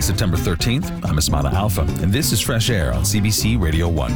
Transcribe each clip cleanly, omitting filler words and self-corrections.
September 13th. I'm Ismaila Alfa, and this is Fresh Air on CBC Radio 1.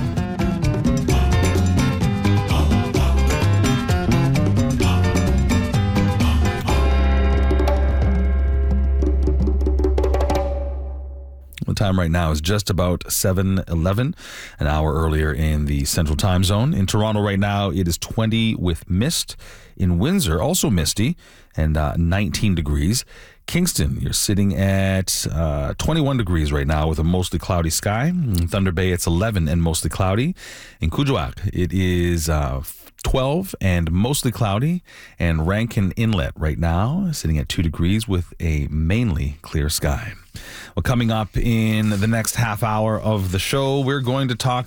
The time right now is just about 7:11, an hour earlier in the Central Time Zone. In Toronto right now, it is 20 with mist. In Windsor, also misty, and 19 degrees. Kingston, you're sitting at 21 degrees right now with a mostly cloudy sky. In Thunder Bay, it's 11 and mostly cloudy. In Kuujjuaq, it is 12 and mostly cloudy. And Rankin Inlet right now, sitting at 2 degrees with a mainly clear sky. Well, coming up in the next half hour of the show, we're going to talk,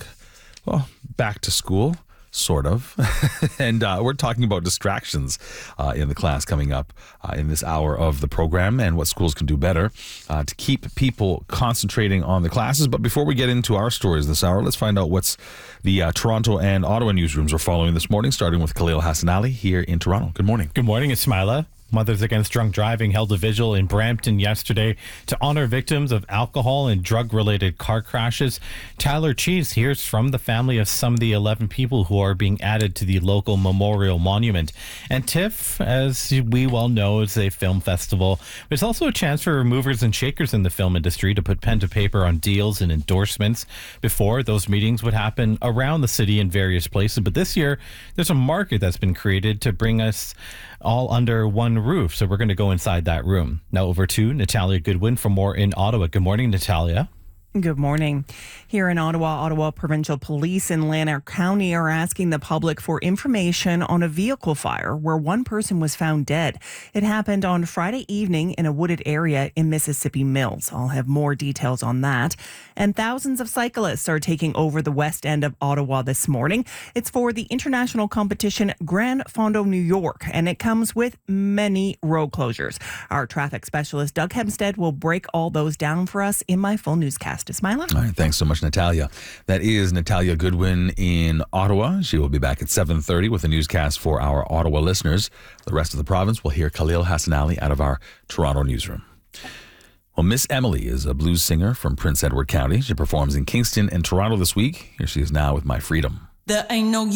back to school. Sort of. And we're talking about distractions in the class coming up in this hour of the program and what schools can do better to keep people concentrating on the classes. But before we get into our stories this hour, let's find out what's the Toronto and Ottawa newsrooms are following this morning, starting with Khalil Hassan Ali here in Toronto. Good morning. Good morning, Ismaila. Mothers Against Drunk Driving held a vigil in Brampton yesterday to honor victims of alcohol and drug-related car crashes. Tyler Cheese hears from the family of some of the 11 people who are being added to the local memorial monument. And TIFF, as we well know, is a film festival. There's also a chance for movers and shakers in the film industry to put pen to paper on deals and endorsements. Before, those meetings would happen around the city in various places. But this year, there's a market that's been created to bring us all under one roof. So we're going to go inside that room. Now over to Natalia Goodwin for more in Ottawa. Good morning, Natalia. Good morning. Here in Ottawa Provincial Police in Lanark County are asking the public for information on a vehicle fire where one person was found dead. It happened on Friday evening in a wooded area in Mississippi Mills. I'll have more details on that. And thousands of cyclists are taking over the west end of Ottawa this morning. It's for the international competition Grand Fondo New York, and it comes with many road closures. Our traffic specialist Doug Hempstead will break all those down for us in my full newscast. Ismaila. All right, thanks so much, Natalia. That is Natalia Goodwin in Ottawa. She will be back at 7:30 with a newscast for our Ottawa listeners. The rest of the province will hear Khalil Hassan Ali out of our Toronto newsroom. Well, Miss Emily is a blues singer from Prince Edward County. She performs in Kingston and Toronto this week. Here she is now with My Freedom. There ain't no